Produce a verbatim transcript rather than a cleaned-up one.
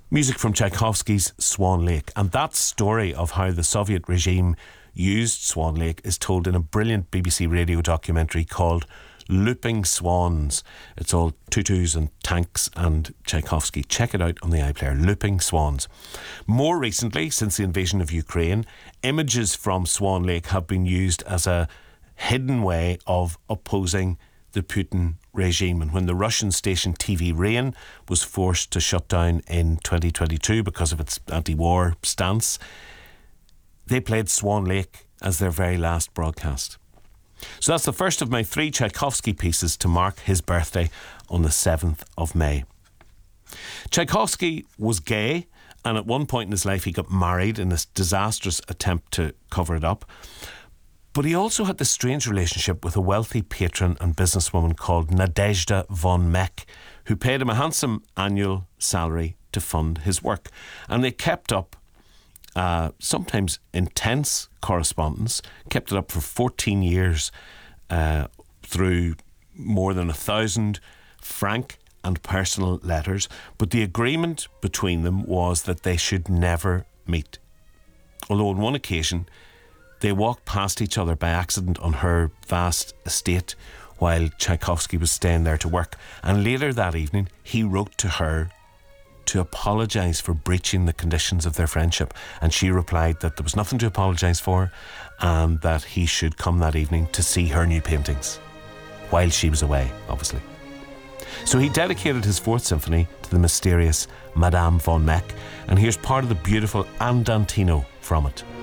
Music from Tchaikovsky's Swan Lake. And that story of how the Soviet regime used Swan Lake is told in a brilliant B B C radio documentary called Looping Swans. It's all tutus and tanks and Tchaikovsky. Check it out on the iPlayer. Looping Swans. More recently, since the invasion of Ukraine, images from Swan Lake have been used as a hidden way of opposing the Putin regime. And when the Russian station T V Rain was forced to shut down in twenty twenty-two because of its anti-war stance, they played Swan Lake as their very last broadcast. So that's the first of my three Tchaikovsky pieces to mark his birthday on the seventh of May. Tchaikovsky was gay, and at one point in his life he got married in this disastrous attempt to cover it up. But he also had this strange relationship with a wealthy patron and businesswoman called Nadezhda von Meck, who paid him a handsome annual salary to fund his work. And they kept up uh, sometimes intense correspondence, kept it up for fourteen years uh, through more than a thousand frank and personal letters. But the agreement between them was that they should never meet. Although on one occasion, they walked past each other by accident on her vast estate while Tchaikovsky was staying there to work. And later that evening, he wrote to her to apologise for breaching the conditions of their friendship. And she replied that there was nothing to apologise for and that he should come that evening to see her new paintings while she was away, obviously. So he dedicated his fourth symphony to the mysterious Madame von Meck. And here's part of the beautiful Andantino from it.